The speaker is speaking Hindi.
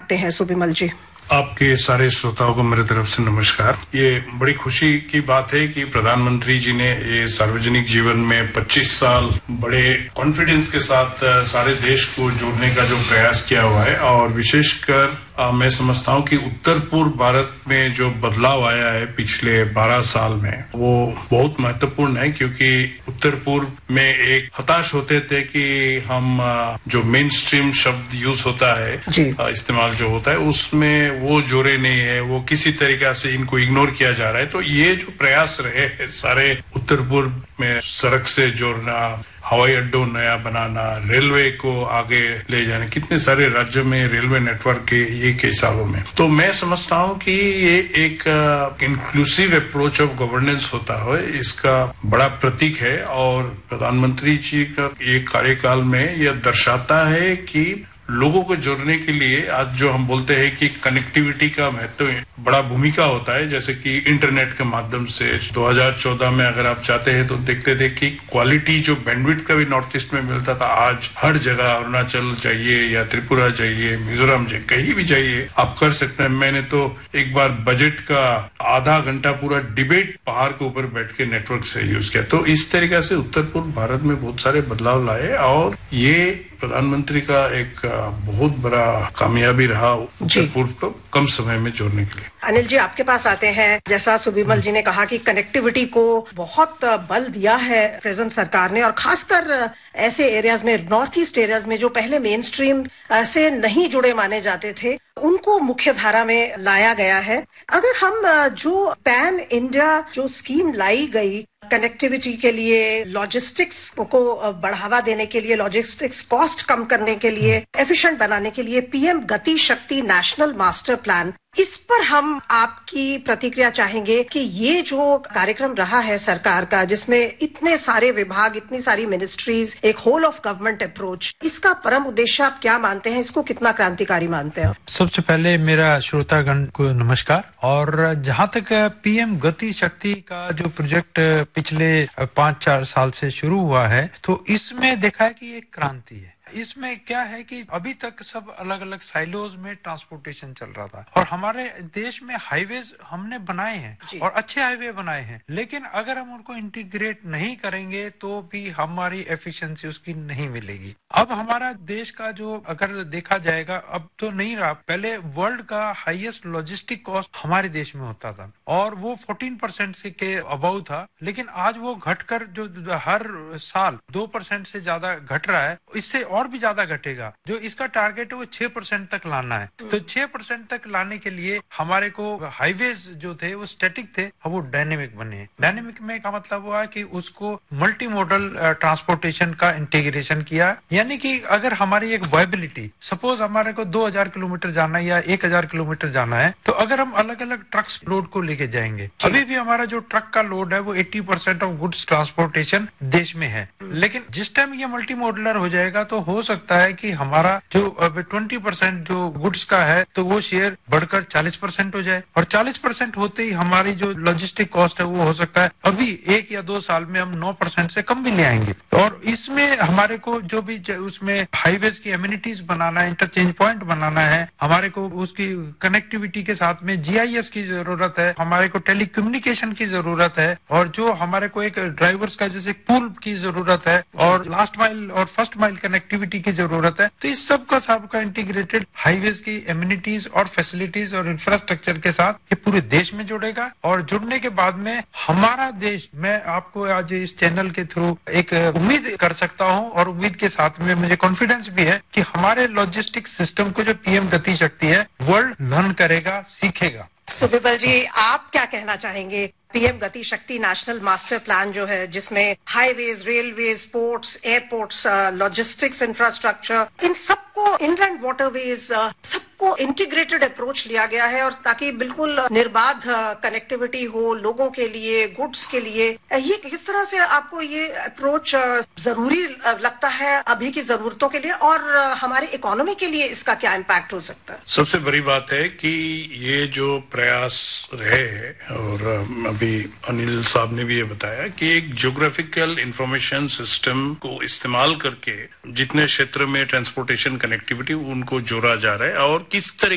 रखते हैं सुबिमल जी। आपके सारे श्रोताओं को मेरे तरफ से नमस्कार। ये बड़ी खुशी की बात है कि प्रधानमंत्री जी ने ये सार्वजनिक जीवन में 25 साल बड़े कॉन्फिडेंस के साथ सारे देश को जोड़ने का जो प्रयास किया हुआ है, और विशेषकर मैं समझता हूं कि उत्तर पूर्व भारत में जो बदलाव आया है पिछले 12 साल में, वो बहुत महत्वपूर्ण है, क्योंकि उत्तर पूर्व में एक हताश होते थे कि हम जो मेन स्ट्रीम शब्द यूज होता है, इस्तेमाल जो होता है, उसमें वो जोड़े नहीं है, वो किसी तरीका से इनको इग्नोर किया जा रहा है। तो ये जो प्रयास रहे हैं सारे उत्तर पूर्व में, सड़क से जोड़ना, हवाई अड्डों नया बनाना, रेलवे को आगे ले जाना, कितने सारे राज्यों में रेलवे नेटवर्क के ये कई सालों में। तो मैं समझता हूं कि ये एक इंक्लूसिव अप्रोच ऑफ गवर्नेंस होता है, इसका बड़ा प्रतीक है। और प्रधानमंत्री जी का ये कार्यकाल में यह दर्शाता है कि लोगों को जोड़ने के लिए आज जो हम बोलते हैं कि कनेक्टिविटी का महत्व बड़ा भूमिका होता है, जैसे कि इंटरनेट के माध्यम से 2014 में अगर आप चाहते हैं तो देखते थे कि क्वालिटी जो बैंडविड्थ का भी नॉर्थ ईस्ट में मिलता था, आज हर जगह अरुणाचल जाइए या त्रिपुरा जाइए, मिजोरम जाइए, कहीं भी जाइए आप कर सकते हैं। मैंने तो एक बार बजट का आधा घंटा पूरा डिबेट पहाड़ के ऊपर बैठ के नेटवर्क से यूज किया। तो इस तरीके से उत्तर पूर्व भारत में बहुत सारे बदलाव लाए, और ये प्रधानमंत्री का एक बहुत बड़ा कामयाबी रहा उत्तर पूर्व को कम समय में जोड़ने के लिए। अनिल जी, आपके पास आते हैं। जैसा सुबिमल जी ने कहा कि कनेक्टिविटी को बहुत बल दिया है प्रेजेंट सरकार ने, और खासकर ऐसे एरियाज में, नॉर्थ ईस्ट एरियाज में जो पहले मेन स्ट्रीम से नहीं जुड़े माने जाते थे, उनको मुख्य धारा में लाया गया है। अगर हम जो पैन इंडिया जो स्कीम लाई गई कनेक्टिविटी के लिए, लॉजिस्टिक्स को बढ़ावा देने के लिए, लॉजिस्टिक्स कॉस्ट कम करने के लिए, एफिशिएंट बनाने के लिए, पीएम गति शक्ति नेशनल मास्टर प्लान, इस पर हम आपकी प्रतिक्रिया चाहेंगे कि ये जो कार्यक्रम रहा है सरकार का, जिसमें इतने सारे विभाग, इतनी सारी मिनिस्ट्रीज, एक होल ऑफ गवर्नमेंट अप्रोच, इसका परम उद्देश्य आप क्या मानते हैं? इसको कितना क्रांतिकारी मानते हैं? सबसे पहले मेरा श्रोतागण को नमस्कार। और जहां तक पीएम गति शक्ति का जो प्रोजेक्ट पिछले 5-4 साल से शुरू हुआ है, तो इसमें देखा है कि एक क्रांति है। इसमें क्या है कि अभी तक सब अलग अलग साइलोज में ट्रांसपोर्टेशन चल रहा था, और हमारे देश में हाईवेज हमने बनाए हैं और अच्छे हाईवे बनाए हैं, लेकिन अगर हम उनको इंटीग्रेट नहीं करेंगे तो भी हमारी एफिशिएंसी उसकी नहीं मिलेगी। अब हमारा देश का जो अगर देखा जाएगा, अब तो नहीं रहा, पहले वर्ल्ड का हाईएस्ट लॉजिस्टिक कॉस्ट हमारे देश में होता था, और वो 14% से के अबव था, लेकिन आज वो घटकर जो हर साल 2% से ज्यादा घट रहा है, इससे और भी ज्यादा घटेगा। जो इसका टारगेट है वो 6% तक लाना है। तो 6% तक लाने के लिए हमारे को हाईवेज जो थे वो स्टैटिक थे, अब वो डायनेमिक बने। डायनेमिक में का मतलब हुआ कि उसको मल्टी मॉडल ट्रांसपोर्टेशन का इंटीग्रेशन किया, यानी कि अगर हमारी एक वायबिलिटी, सपोज हमारे को 2000 किलोमीटर जाना है या 1000 किलोमीटर जाना है, तो अगर हम अलग अलग ट्रक्स लोड को लेके जाएंगे, अभी भी हमारा जो ट्रक का लोड है वो 80% ऑफ गुड्स ट्रांसपोर्टेशन देश में है। लेकिन जिस टाइम ये मल्टी मॉडुलर हो जाएगा तो हो सकता है कि हमारा जो 20% जो गुड्स का है तो वो शेयर बढ़कर 40% हो जाए, और 40% होते ही हमारी जो लॉजिस्टिक कॉस्ट है वो हो सकता है अभी 1 या 2 साल में हम 9% से कम भी ले आएंगे। और इसमें हमारे को जो भी उसमें हाईवेज की एमिनिटीज बनाना है, इंटरचेंज पॉइंट बनाना है, हमारे को उसकी कनेक्टिविटी के साथ में जीआईएस की जरूरत है, हमारे को टेलीकम्युनिकेशन की जरूरत है, और जो हमारे को एक ड्राइवर्स का जैसे पूल की जरूरत है, और लास्ट माइल और फर्स्ट माइल कनेक्टिविटी की जरूरत है। तो इस सब का इंटीग्रेटेड हाईवेज की एमिनिटीज और फैसिलिटीज और इंफ्रास्ट्रक्चर के साथ ये पूरे देश में जुड़ेगा, और जुड़ने के बाद में हमारा देश, मैं आपको आज इस चैनल के थ्रू एक उम्मीद कर सकता हूं, और उम्मीद के साथ में मुझे कॉन्फिडेंस भी है कि हमारे लॉजिस्टिक सिस्टम को जो पीएम गति शक्ति है वर्ल्ड लर्न करेगा, सीखेगा। सुबिमल जी, आप क्या कहना चाहेंगे? पीएम गति शक्ति नेशनल मास्टर प्लान जो है, जिसमें highways, railways, ports, airports, logistics infrastructure, इन सबको, इनलैंड वाटरवेज, सबको इंटीग्रेटेड अप्रोच लिया गया है, और ताकि बिल्कुल निर्बाध कनेक्टिविटी हो लोगों के लिए, गुड्स के लिए। ये किस तरह से आपको ये अप्रोच जरूरी लगता है अभी की जरूरतों के लिए, और हमारी इकोनॉमी के लिए इसका क्या इम्पैक्ट हो सकता है? सबसे बड़ी बात है कि ये जो प्रयास रहे हैं, और अभी अनिल साहब ने भी ये बताया कि एक ज्योग्राफिकल इंफॉर्मेशन सिस्टम को इस्तेमाल करके जितने क्षेत्र में ट्रांसपोर्टेशन कनेक्टिविटी उनको जोड़ा जा रहा है, और किस तरह